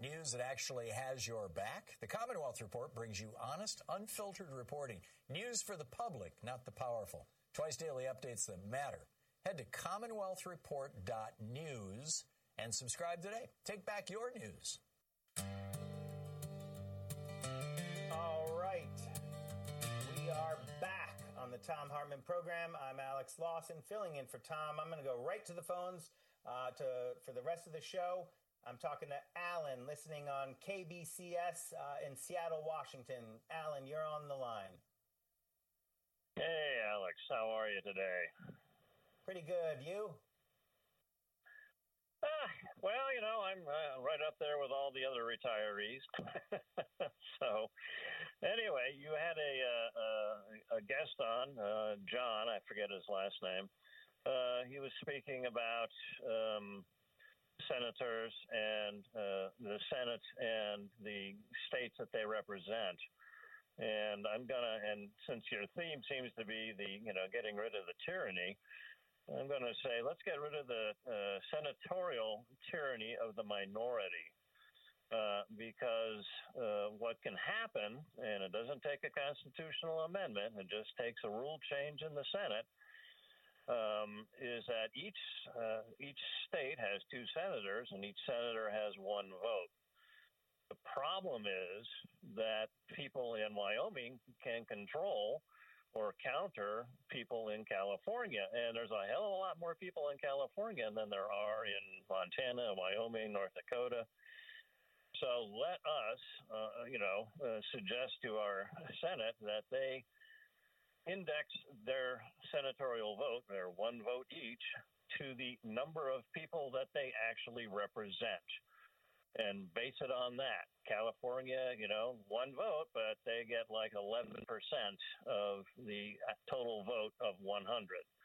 News that actually has your back. The Commonwealth Report brings you honest, unfiltered reporting. News for the public, not the powerful. Twice daily updates that matter. Head to commonwealthreport.news and subscribe today. Take back your news. All right. We are back on the Thom Hartmann program. I'm Alex Lawson, filling in for Tom. I'm going to go right to the phones for the rest of the show. I'm talking to Alan, listening on KBCS in Seattle, Washington. Alan, you're on the line. Hey, Alex. How are you today? Pretty good. You? Well, I'm right up there with all the other retirees. So, anyway, you had a guest on, John. I forget his last name. He was speaking about senators and the Senate and the states that they represent. And and since your theme seems to be getting rid of the tyranny, I'm going to say let's get rid of the senatorial tyranny of the minority. Because what can happen, and it doesn't take a constitutional amendment, it just takes a rule change in the Senate, is that each state has 2 senators, and each senator has 1 vote. The problem is that people in Wyoming can control or counter people in California, and there's a hell of a lot more people in California than there are in Montana, Wyoming, North Dakota. So let us, suggest to our Senate that they index their senatorial vote, their 1 vote each, to the number of people that they actually represent, and base it on that. California, 1 vote, but they get like 11% of the total vote of 100.